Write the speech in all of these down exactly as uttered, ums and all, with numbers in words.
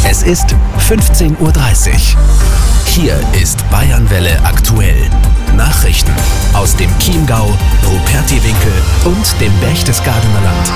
Es ist fünfzehn Uhr dreißig. Hier ist Bayernwelle aktuell. Nachrichten aus dem Chiemgau, Rupertiwinkel und dem Berchtesgadener Land.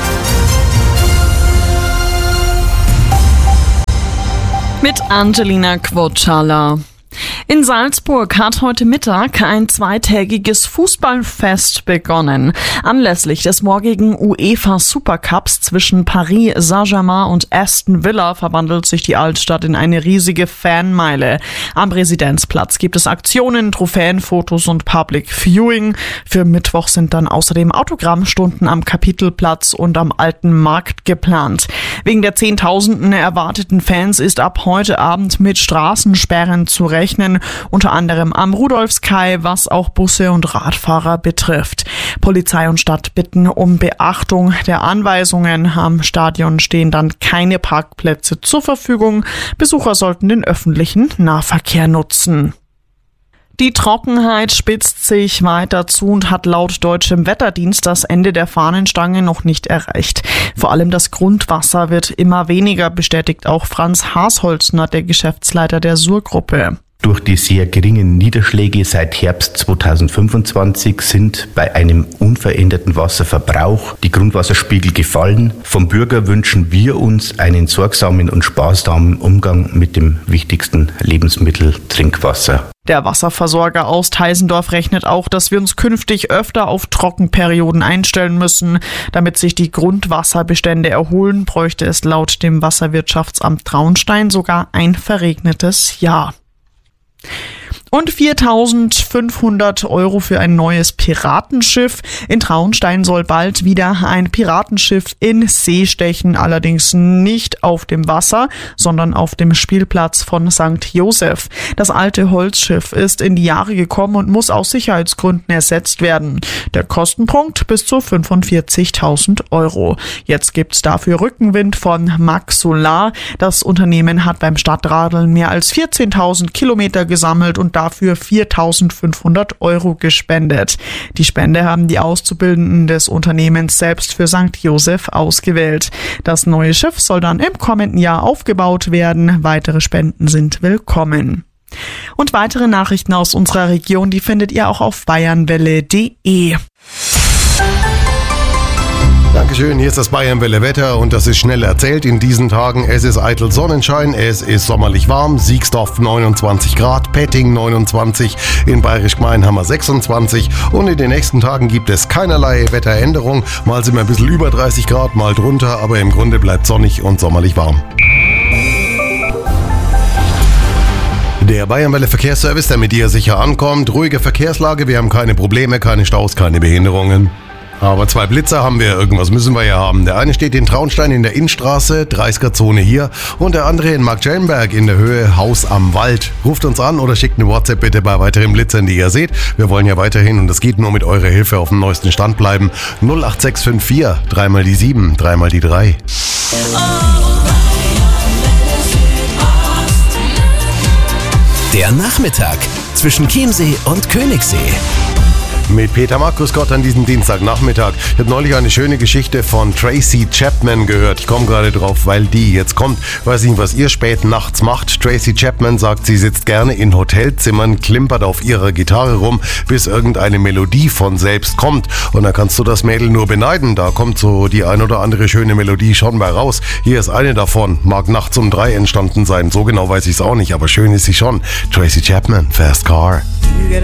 Mit Angelina Quotschala. In Salzburg hat heute Mittag ein zweitägiges Fußballfest begonnen. Anlässlich des morgigen UEFA Supercups zwischen Paris Saint-Germain und Aston Villa verwandelt sich die Altstadt in eine riesige Fanmeile. Am Residenzplatz gibt es Aktionen, Trophäenfotos und Public Viewing. Für Mittwoch sind dann außerdem Autogrammstunden am Kapitelplatz und am Alten Markt geplant. Wegen der Zehntausenden erwarteten Fans ist ab heute Abend mit Straßensperren zu rechnen, unter anderem am Rudolfskai, was auch Busse und Radfahrer betrifft. Polizei und Stadt bitten um Beachtung der Anweisungen. Am Stadion stehen dann keine Parkplätze zur Verfügung. Besucher sollten den öffentlichen Nahverkehr nutzen. Die Trockenheit spitzt sich weiter zu und hat laut deutschem Wetterdienst das Ende der Fahnenstange noch nicht erreicht. Vor allem das Grundwasser wird immer weniger, bestätigt auch Franz Haasholzner, der Geschäftsleiter der S U R-Gruppe. Durch die sehr geringen Niederschläge seit Herbst zweitausendfünfundzwanzig sind bei einem unveränderten Wasserverbrauch die Grundwasserspiegel gefallen. Vom Bürger wünschen wir uns einen sorgsamen und sparsamen Umgang mit dem wichtigsten Lebensmittel Trinkwasser. Der Wasserversorger aus Teisendorf rechnet auch, dass wir uns künftig öfter auf Trockenperioden einstellen müssen. Damit sich die Grundwasserbestände erholen, bräuchte es laut dem Wasserwirtschaftsamt Traunstein sogar ein verregnetes Jahr. Und viertausendfünfhundert Euro für ein neues Piratenschiff. In Traunstein soll bald wieder ein Piratenschiff in See stechen, allerdings nicht auf dem Wasser, sondern auf dem Spielplatz von Sankt Josef. Das alte Holzschiff ist in die Jahre gekommen und muss aus Sicherheitsgründen ersetzt werden. Der Kostenpunkt bis zu fünfundvierzigtausend Euro. Jetzt gibt's dafür Rückenwind von Max Solar. Das Unternehmen hat beim Stadtradeln mehr als vierzehntausend Kilometer gesammelt und dafür viertausendfünfhundert Euro gespendet. Die Spende haben die Auszubildenden des Unternehmens selbst für Sankt Josef ausgewählt. Das neue Schiff soll dann im kommenden Jahr aufgebaut werden. Weitere Spenden sind willkommen. Und weitere Nachrichten aus unserer Region, die findet ihr auch auf bayernwelle punkt de. Dankeschön, hier ist das Bayernwelle Wetter und das ist schnell erzählt in diesen Tagen. Es ist eitel Sonnenschein, es ist sommerlich warm, Siegsdorf neunundzwanzig Grad, Petting neunundzwanzig, in Bayerisch Gmein haben wir sechsundzwanzig und in den nächsten Tagen gibt es keinerlei Wetteränderung. Mal sind wir ein bisschen über dreißig Grad, mal drunter, aber im Grunde bleibt sonnig und sommerlich warm. Der Bayernwelle Verkehrsservice, der mit dir sicher ankommt. Ruhige Verkehrslage, wir haben keine Probleme, keine Staus, keine Behinderungen. Aber zwei Blitzer haben wir, irgendwas müssen wir ja haben. Der eine steht in Traunstein in der Innenstraße, dreißiger-Zone hier, und der andere in Marktschellenberg in der Höhe Haus am Wald. Ruft uns an oder schickt eine WhatsApp bitte bei weiteren Blitzern, die ihr seht. Wir wollen ja weiterhin, und das geht nur mit eurer Hilfe, auf dem neuesten Stand bleiben. null acht sechs fünf vier, dreimal die sieben, dreimal die drei. Der Nachmittag zwischen Chiemsee und Königssee. Mit Peter Markus Gott an diesem Dienstagnachmittag. Ich habe neulich eine schöne Geschichte von Tracy Chapman gehört. Ich komme gerade drauf, weil die jetzt kommt. Weiß nicht, was ihr spät nachts macht. Tracy Chapman sagt, sie sitzt gerne in Hotelzimmern, klimpert auf ihrer Gitarre rum, bis irgendeine Melodie von selbst kommt. Und dann kannst du das Mädel nur beneiden. Da kommt so die ein oder andere schöne Melodie schon bei raus. Hier ist eine davon. Mag nachts um drei entstanden sein. So genau weiß ich es auch nicht, aber schön ist sie schon. Tracy Chapman, Fast Car. You get